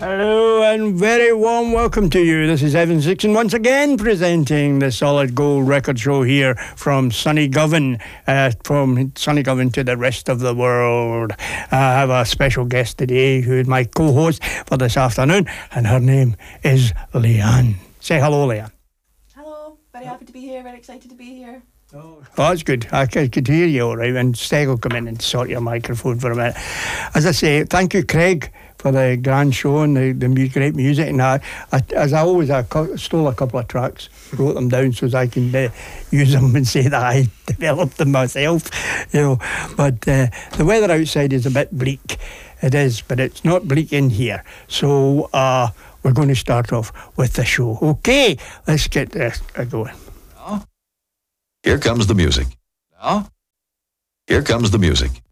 Hello and very warm welcome to you. This is Evan Dixon once again presenting the Solid Gold Record Show here from sunny Govan, from sunny Govan to the rest of the world. I have a special guest today who is my co-host for this afternoon, and her name is Leanne. Say hello, Leanne. Hello, very happy to be here, very excited to be here. Oh, that's good. I could hear you all right, and Steg will come in and sort your microphone for a minute. As I say, thank you, Craig, for the grand show and the great music. And I stole a couple of tracks, wrote them down so as I can use them and say that I developed them myself, But the weather outside is a bit bleak. It is, but it's not bleak in here. So we're going to start off with the show. Okay, let's get going. Here comes the music. Now, here comes the music.